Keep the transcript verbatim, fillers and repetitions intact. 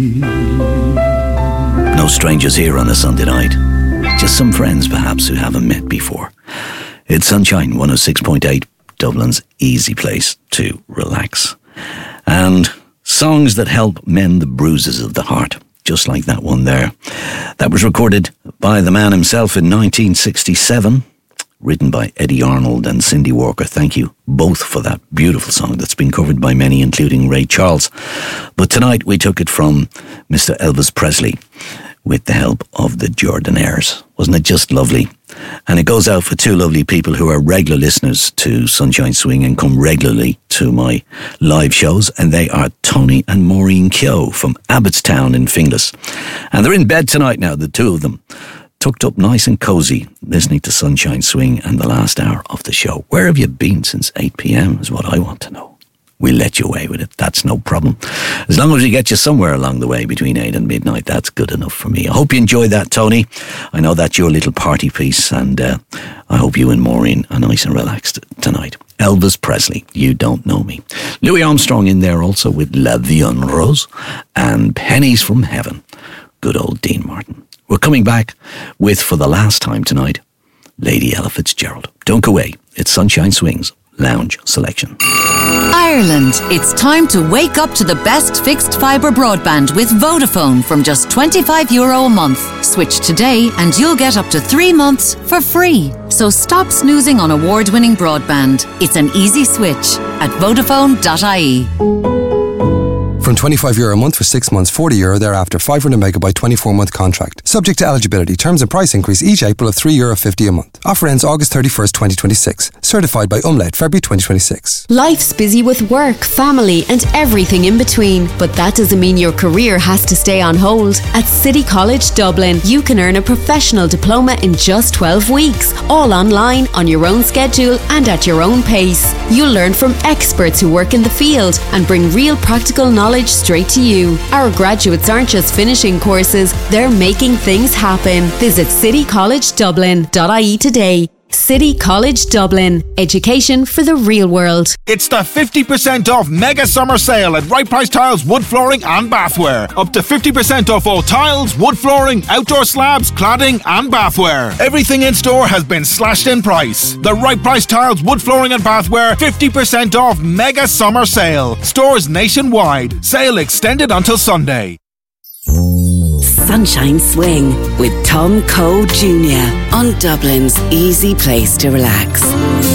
No strangers here on a Sunday night. Just some friends, perhaps, who haven't met before. It's Sunshine one oh six point eight, Dublin's easy place to relax. And songs that help mend the bruises of the heart, just like that one there. That was recorded by the man himself in nineteen sixty-seven, written by Eddie Arnold and Cindy Walker. Thank you both for that beautiful song that's been covered by many, including Ray Charles. But tonight we took it from Mister Elvis Presley with the help of the Jordanaires. Wasn't it just lovely? And it goes out for two lovely people who are regular listeners to Sunshine Swing and come regularly to my live shows, and they are Tony and Maureen Keogh from Abbottstown in Finglas. And they're in bed tonight now, the two of them, tucked up nice and cosy, listening to Sunshine Swing and the last hour of the show. Where have you been since eight p.m. is what I want to know. We'll let you away with it. That's no problem. As long as we get you somewhere along the way between eight and midnight, that's good enough for me. I hope you enjoyed that, Tony. I know that's your little party piece, and uh, I hope you and Maureen are nice and relaxed tonight. Elvis Presley, You Don't Know Me. Louis Armstrong in there also with La Vie en Rose, and Pennies from Heaven. Good old Dean Martin. We're coming back with, for the last time tonight, Lady Ella Fitzgerald. Don't go away. It's Sunshine Swing's Lounge Selection. Ireland, it's time to wake up to the best fixed fibre broadband with Vodafone from just twenty-five euro a month. Switch today and you'll get up to three months for free. So stop snoozing on award-winning broadband. It's an easy switch at vodafone dot I E. From twenty-five euro a month for six months, forty euro thereafter, five hundred megabyte twenty-four month contract. Subject to eligibility. Terms and price increase each April of three euro fifty a month. Offer ends August thirty-first, twenty twenty-six. Certified by Umlaut, February twenty twenty-six. Life's busy with work, family and everything in between. But that doesn't mean your career has to stay on hold. At City College Dublin, you can earn a professional diploma in just twelve weeks. All online, on your own schedule and at your own pace. You'll learn from experts who work in the field and bring real practical knowledge straight to you. Our graduates aren't just finishing courses, they're making things happen. Visit city college dublin dot I E today. City College Dublin. Education for the real world. It's the fifty percent off mega summer sale at Right Price Tiles, wood flooring and bathware. Up to fifty percent off all tiles, wood flooring, outdoor slabs, cladding and bathware. Everything in store has been slashed in price. The Right Price Tiles, wood flooring and bathware fifty percent off mega summer sale. Stores nationwide. Sale extended until Sunday. Sunshine Swing with Tom Cole Junior on Dublin's easy place to relax.